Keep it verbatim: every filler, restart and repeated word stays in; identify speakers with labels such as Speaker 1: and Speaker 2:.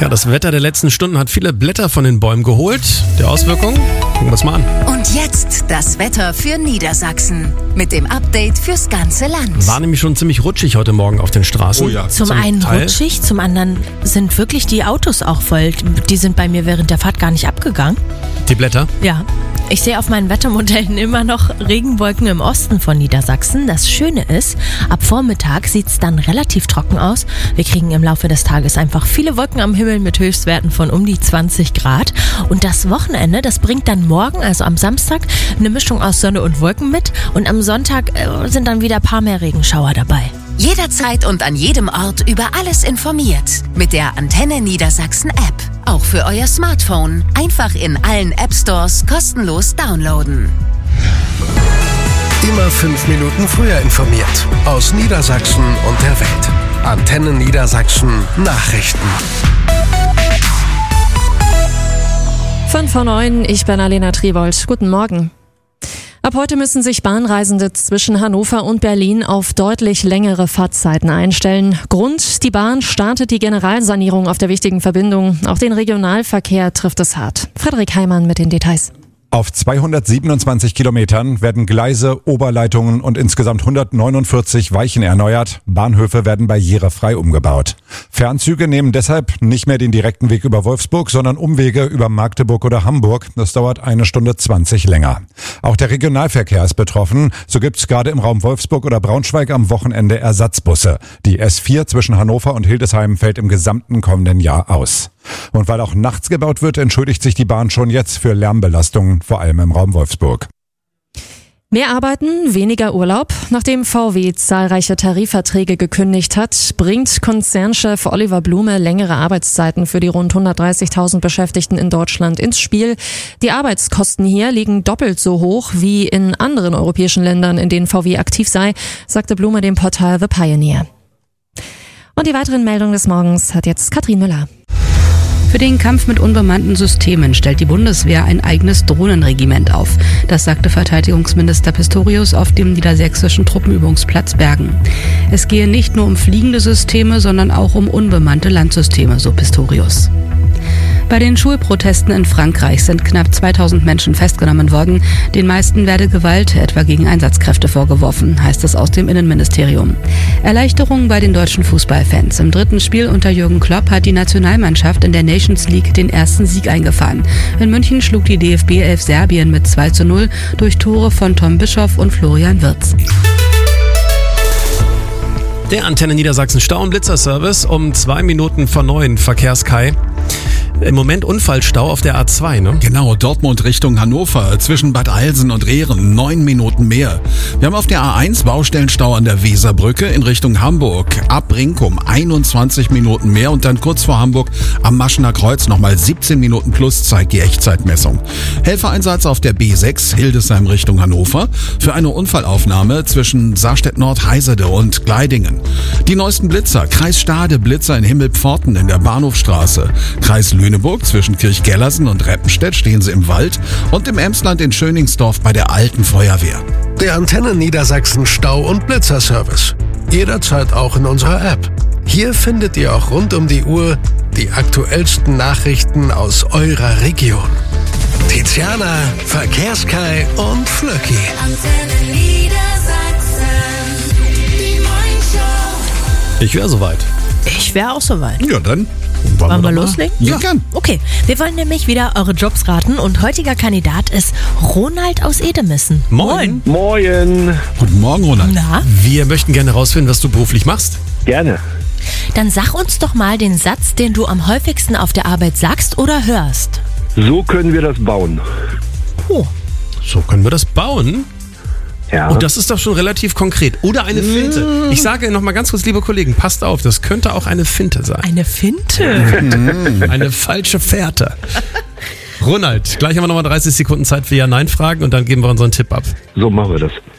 Speaker 1: Ja, das Wetter der letzten Stunden hat viele Blätter von den Bäumen geholt. Die Auswirkungen? Gucken wir es mal an.
Speaker 2: Und jetzt das Wetter für Niedersachsen mit dem Update fürs ganze Land.
Speaker 1: War nämlich schon ziemlich rutschig heute Morgen auf den Straßen.
Speaker 3: Oh ja.
Speaker 4: Zum,
Speaker 1: Zum
Speaker 4: einen
Speaker 1: Teil.
Speaker 4: rutschig, zum anderen sind wirklich die Autos auch voll. Die sind bei mir während der Fahrt gar nicht abgegangen.
Speaker 1: Die Blätter?
Speaker 4: Ja. Ich sehe auf meinen Wettermodellen immer noch Regenwolken im Osten von Niedersachsen. Das Schöne ist, ab Vormittag sieht es dann relativ trocken aus. Wir kriegen im Laufe des Tages einfach viele Wolken am Himmel mit Höchstwerten von um die zwanzig Grad. Und das Wochenende, das bringt dann morgen, also am Samstag, eine Mischung aus Sonne und Wolken mit. Und am Sonntag äh, sind dann wieder ein paar mehr Regenschauer dabei.
Speaker 2: Jederzeit und an jedem Ort über alles informiert. Mit der Antenne Niedersachsen App. Auch für euer Smartphone. Einfach in allen App Stores kostenlos downloaden.
Speaker 5: Immer fünf Minuten früher informiert. Aus Niedersachsen und der Welt. Antenne Niedersachsen Nachrichten.
Speaker 6: fünf vor neun, ich bin Alena Tribold. Guten Morgen. Ab heute müssen sich Bahnreisende zwischen Hannover und Berlin auf deutlich längere Fahrtzeiten einstellen. Grund, die Bahn startet die Generalsanierung auf der wichtigen Verbindung. Auch den Regionalverkehr trifft es hart. Frederik Heimann mit den Details.
Speaker 3: Auf zweihundertsiebenundzwanzig Kilometern werden Gleise, Oberleitungen und insgesamt hundertneunundvierzig Weichen erneuert. Bahnhöfe werden barrierefrei umgebaut. Fernzüge nehmen deshalb nicht mehr den direkten Weg über Wolfsburg, sondern Umwege über Magdeburg oder Hamburg. Das dauert eine Stunde zwanzig länger. Auch der Regionalverkehr ist betroffen. So gibt es gerade im Raum Wolfsburg oder Braunschweig am Wochenende Ersatzbusse. Die S vier zwischen Hannover und Hildesheim fällt im gesamten kommenden Jahr aus. Und weil auch nachts gebaut wird, entschuldigt sich die Bahn schon jetzt für Lärmbelastungen, vor allem im Raum Wolfsburg.
Speaker 6: Mehr Arbeiten, weniger Urlaub. Nachdem V W zahlreiche Tarifverträge gekündigt hat, bringt Konzernchef Oliver Blume längere Arbeitszeiten für die rund hundertdreißigtausend Beschäftigten in Deutschland ins Spiel. Die Arbeitskosten hier liegen doppelt so hoch wie in anderen europäischen Ländern, in denen V W aktiv sei, sagte Blume dem Portal The Pioneer. Und die weiteren Meldungen des Morgens hat jetzt Katrin Müller.
Speaker 7: Für den Kampf mit unbemannten Systemen stellt die Bundeswehr ein eigenes Drohnenregiment auf. Das sagte Verteidigungsminister Pistorius auf dem niedersächsischen Truppenübungsplatz Bergen. Es gehe nicht nur um fliegende Systeme, sondern auch um unbemannte Landsysteme, so Pistorius. Bei den Schulprotesten in Frankreich sind knapp zweitausend Menschen festgenommen worden. Den meisten werde Gewalt, etwa gegen Einsatzkräfte, vorgeworfen, heißt es aus dem Innenministerium. Erleichterung bei den deutschen Fußballfans. Im dritten Spiel unter Jürgen Klopp hat die Nationalmannschaft in der Nations League den ersten Sieg eingefahren. In München schlug die D F B elf Serbien mit zwei zu null durch Tore von Tom Bischoff und Florian Wirtz.
Speaker 1: Der Antenne Niedersachsen Stau- und Blitzerservice um zwei Minuten vor neun. Verkehrskai. Im Moment Unfallstau auf der A zwei, ne?
Speaker 8: Genau, Dortmund Richtung Hannover, zwischen Bad Alsen und Rehren, neun Minuten mehr. Wir haben auf der A eins Baustellenstau an der Weserbrücke in Richtung Hamburg, ab Brinkum einundzwanzig Minuten mehr und dann kurz vor Hamburg am Maschener Kreuz nochmal siebzehn Minuten plus, zeigt die Echtzeitmessung. Helfereinsatz auf der B sechs Hildesheim Richtung Hannover für eine Unfallaufnahme zwischen Saarstedt-Nord, Heisede und Gleidingen. Die neuesten Blitzer, Kreis Stade Blitzer in Himmelpforten in der Bahnhofstraße, Kreis Lüneburg zwischen Kirchgellersen und Reppenstedt stehen sie im Wald und im Emsland in Schöningsdorf bei der alten Feuerwehr.
Speaker 5: Der Antenne Niedersachsen Stau- und Blitzerservice. Jederzeit auch in unserer App. Hier findet ihr auch rund um die Uhr die aktuellsten Nachrichten aus eurer Region. Tiziana, Verkehrskai und Flöcki.
Speaker 2: Antenne Niedersachsen, die Morningshow.
Speaker 1: Ich wäre soweit.
Speaker 4: Ich wäre auch soweit.
Speaker 8: Ja, dann
Speaker 4: Wollen wir loslegen?
Speaker 8: Ja, gern.
Speaker 4: Okay, wir wollen nämlich wieder eure Jobs raten und heutiger Kandidat ist Ronald aus Edemissen.
Speaker 1: Moin.
Speaker 9: Moin.
Speaker 8: Guten Morgen, Ronald.
Speaker 4: Na,
Speaker 1: Wir möchten gerne herausfinden, was du beruflich machst.
Speaker 9: Gerne.
Speaker 4: dann sag uns doch mal den Satz, den du am häufigsten auf der Arbeit sagst oder hörst.
Speaker 9: So können wir das bauen.
Speaker 1: Oh, so können wir das bauen?
Speaker 9: Ja.
Speaker 1: Und das ist doch schon relativ konkret. Oder eine Finte. Ich sage noch mal ganz kurz, liebe Kollegen, passt auf, das könnte auch eine Finte sein.
Speaker 4: Eine Finte?
Speaker 1: Eine falsche Fährte. Ronald, gleich haben wir nochmal dreißig Sekunden Zeit für Ja-Nein-Fragen und dann geben wir unseren Tipp ab.
Speaker 9: So machen wir das.